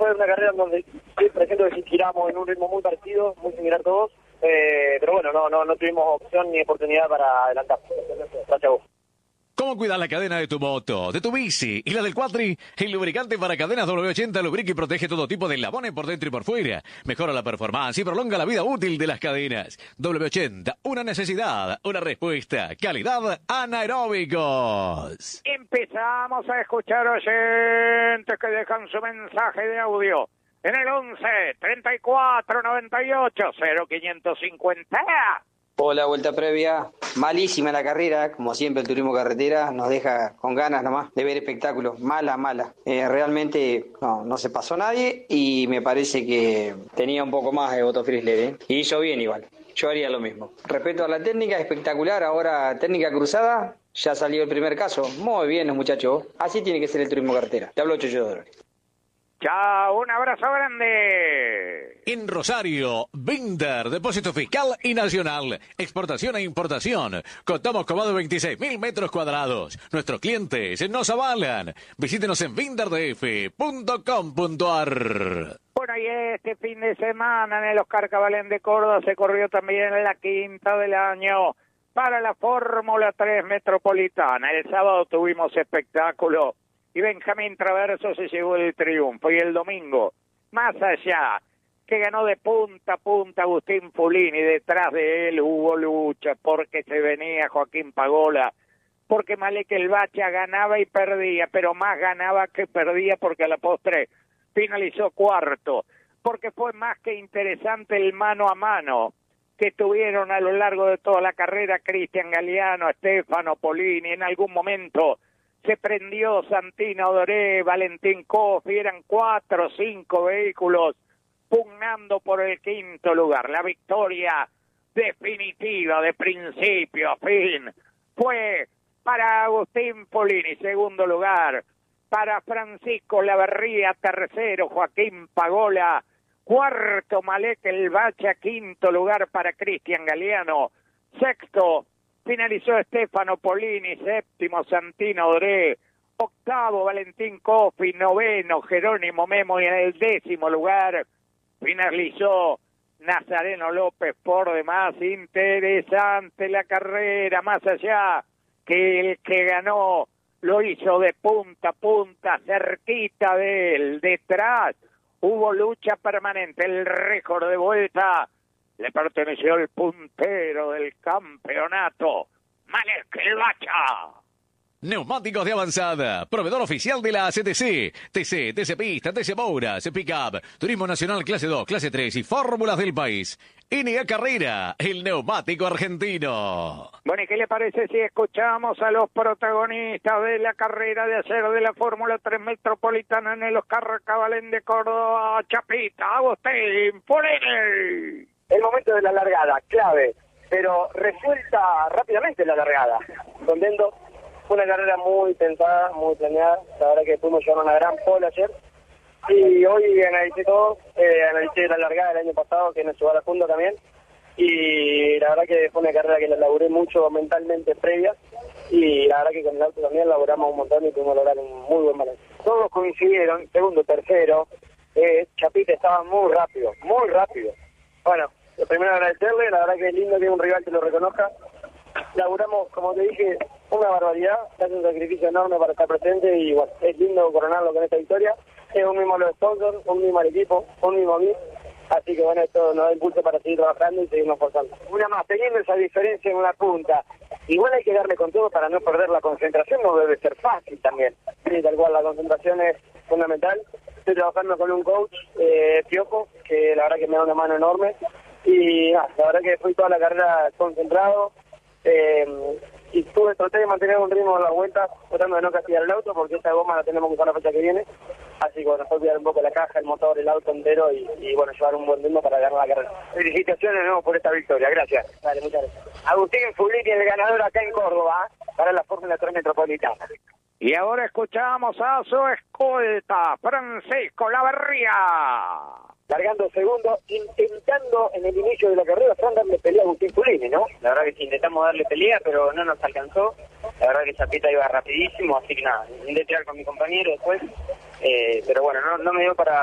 fue una carrera donde sí, presento que sí giramos en un ritmo muy parecido, muy similar todos, pero bueno, no tuvimos opción ni oportunidad para adelantar. Gracias a vos. ¿Cómo cuidas la cadena de tu moto, de tu bici y la del quadri? El lubricante para cadenas W80 lubrica y protege todo tipo de eslabones por dentro y por fuera. Mejora la performance y prolonga la vida útil de las cadenas. W80, una necesidad, una respuesta. Calidad anaeróbicos. Empezamos a escuchar oyentes que dejan su mensaje de audio en el 11 34 98 0550. Hola, vuelta previa. Malísima la carrera, como siempre el turismo carretera nos deja con ganas nomás de ver espectáculos. Mala. Realmente no se pasó nadie y me parece que tenía un poco más de Otto Frizzler, ¿eh? Y hizo bien igual. Yo haría lo mismo. Respecto a la técnica, espectacular. Ahora, técnica cruzada, ya salió el primer caso. Muy bien los muchachos. Así tiene que ser el turismo carretera. Te hablo Chocho Dolores. Chao, un abrazo grande. En Rosario, Binder, depósito fiscal y nacional, exportación e importación. Contamos con más de 26.000 metros cuadrados. Nuestros clientes nos avalan. Visítenos en binderdf.com.ar. Bueno, y este fin de semana en el Oscar Cabalén de Córdoba se corrió también la quinta del año para la Fórmula 3 Metropolitana. El sábado tuvimos espectáculo y Benjamín Traverso se llevó el triunfo. Y el domingo, más allá, que ganó de punta a punta Agustín Fulini, detrás de él hubo lucha porque se venía Joaquín Pagola, porque Malek El Bacha ganaba y perdía, pero más ganaba que perdía porque a la postre finalizó cuarto, porque fue más que interesante el mano a mano que tuvieron a lo largo de toda la carrera Cristian Galeano, Stefano Polini, en algún momento se prendió Santino Doré, Valentín Coffi, eran 4 o 5 vehículos pugnando por el quinto lugar. La victoria definitiva de principio a fin fue para Agustín Polini, segundo lugar, para Francisco Laverría, tercero, Joaquín Pagola, cuarto Malek El Bacha, quinto lugar para Cristian Galeano, sexto finalizó Stefano Polini, séptimo Santino Doré, octavo Valentín Coffi, noveno Jerónimo Memo y en el décimo lugar finalizó Nazareno López. Por demás, interesante la carrera, más allá que el que ganó lo hizo de punta a punta, cerquita de él, detrás hubo lucha permanente, el récord de vuelta le perteneció al puntero del campeonato, Malek El Bacha. Neumáticos de avanzada, proveedor oficial de la ACTC, TC Pista, TC Mouras, Pickup, Turismo Nacional Clase 2, Clase 3 y fórmulas del país. NA Carrera, el neumático argentino. Bueno, ¿y qué le parece si escuchamos a los protagonistas de la carrera de ayer de la Fórmula 3 Metropolitana en el Oscar Cabalén de Córdoba? Chapita, Agustín Fulini. El momento de la largada, clave, pero resuelta rápidamente la largada. Contento. Fue una carrera muy pensada, muy planeada. La verdad que pudimos llevar una gran pole ayer. Y hoy analicé todo, analicé la largada del año pasado, que nos llevó a la punta también. Y la verdad que fue una carrera que la laburé mucho mentalmente previa. Y la verdad que con el auto también laburamos un montón y pudimos lograr un muy buen balance. Todos coincidieron, segundo, tercero. Chapita estaba muy rápido, muy rápido. Bueno, lo primero agradecerle, la verdad que es lindo que un rival te lo reconozca. Laburamos, como te dije, una barbaridad, se hace un sacrificio enorme para estar presente y bueno, es lindo coronarlo con esta victoria. Es un mismo los sponsors, un mismo al equipo, un mismo a mí, así que bueno, esto nos da impulso para seguir trabajando y seguirnos forzando. Una más, teniendo esa diferencia en una punta, igual hay que darle con todo para no perder la concentración, no debe ser fácil también. Sí, tal cual, la concentración es fundamental. Estoy trabajando con un coach, Piojo, que la verdad que me da una mano enorme y la verdad que fui toda la carrera concentrado. Y traté de mantener un ritmo en las vueltas, tratando de no castigar el auto, porque esta goma la tenemos que usar la fecha que viene. Así que bueno, fue cuidar un poco la caja, el motor, el auto entero y bueno, llevar un buen ritmo para ganar la carrera. Felicitaciones de nuevo por esta victoria, gracias. Dale, muchas gracias. Agustín Fulini, el ganador acá en Córdoba, para la Fórmula 3 Metropolitana. Y ahora escuchamos a su escolta, Francisco Laverría. Largando segundo, intentando en el inicio de la carrera darle pelea a Agustín Fulini, ¿no? La verdad que sí, intentamos darle pelea, pero no nos alcanzó. La verdad que Chapita iba rapidísimo, así que nada, intenté tirar con mi compañero después, pero bueno, no me dio para